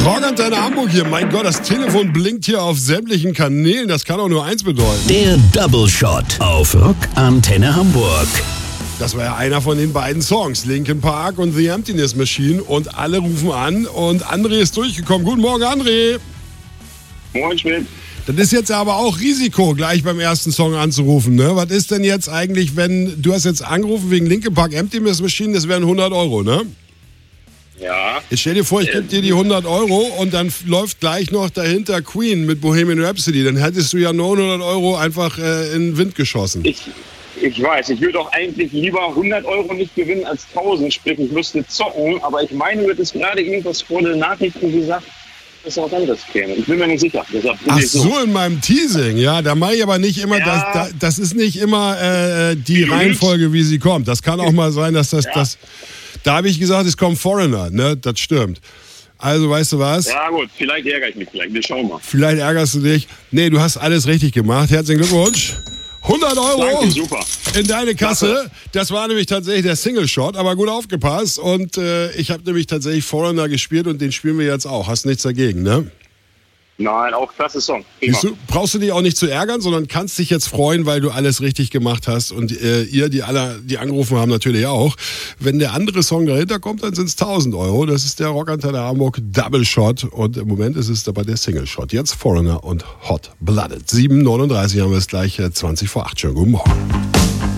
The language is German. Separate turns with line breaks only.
Rockantenne Hamburg hier. Mein Gott, das Telefon blinkt hier auf sämtlichen Kanälen. Das kann auch nur eins bedeuten.
Der Double Shot auf Rockantenne Hamburg.
Das war ja einer von den beiden Songs, Linkin Park und The Emptiness Machine. Und alle rufen an und André ist durchgekommen. Guten Morgen, André.
Moin, Schmidt.
Das ist jetzt aber auch Risiko, gleich beim ersten Song anzurufen, ne? Was ist denn jetzt eigentlich, wenn du hast jetzt angerufen wegen Linkin Park Emptiness Machine, das wären 100 €, ne?
Ja.
Ich stell dir vor, ich gebe dir die 100 € und dann läuft gleich noch dahinter Queen mit Bohemian Rhapsody. Dann hättest du ja 900 € einfach in den Wind geschossen.
Ich weiß, ich würde auch eigentlich lieber 100 € nicht gewinnen als 1000, sprich ich müsste zocken, aber ich meine, du hättest gerade irgendwas vor den Nachrichten gesagt, dass auch anderes käme. Ich bin mir nicht sicher.
Ach so, in meinem Teasing, ja, da mache ich aber nicht immer,
Ja.
das ist nicht immer die Reihenfolge, wie sie kommt. Das kann auch mal sein, dass da habe ich gesagt, es kommt Foreigner, ne, das stimmt. Also, weißt du was?
Ja gut, vielleicht ärgere ich mich wir schauen mal.
Vielleicht ärgerst du dich. Nee, du hast alles richtig gemacht. Herzlichen Glückwunsch. 100 €
Danke, super.
in deine Kasse. Das war nämlich tatsächlich der Single-Shot, aber gut aufgepasst. Und ich habe nämlich tatsächlich Foreigner gespielt und den spielen wir jetzt auch. Hast nichts dagegen, ne?
Nein, auch klasse Song. Prima.
Siehst du, brauchst du dich auch nicht zu ärgern, sondern kannst dich jetzt freuen, weil du alles richtig gemacht hast. Und ihr, die angerufen haben, natürlich auch. Wenn der andere Song dahinter kommt, dann sind es 1000 €. Das ist der Rockantenne Hamburg Double Shot. Und im Moment ist es dabei der Single Shot. Jetzt Foreigner und Hot Blooded. 7:39 haben wir es gleich, 20 vor 8. Schönen guten Morgen.